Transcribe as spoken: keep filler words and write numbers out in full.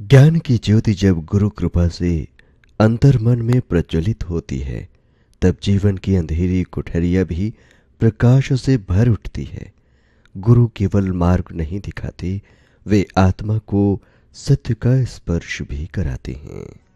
ज्ञान की ज्योति जब गुरु कृपा से अंतर्मन में प्रज्वलित होती है, तब जीवन की अंधेरी कुठरियां भी प्रकाश से भर उठती है। गुरु केवल मार्ग नहीं दिखाते, वे आत्मा को सत्य का स्पर्श भी कराते हैं।